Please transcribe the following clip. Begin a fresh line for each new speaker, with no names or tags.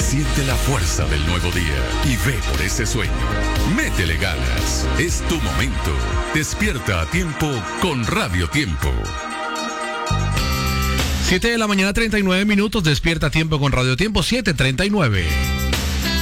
Siente la fuerza del nuevo día y ve por ese sueño. Métele ganas. Es tu momento. Despierta a tiempo con Radio Tiempo.
7 de la mañana, 39 minutos. Despierta a tiempo con Radio Tiempo, 7:39.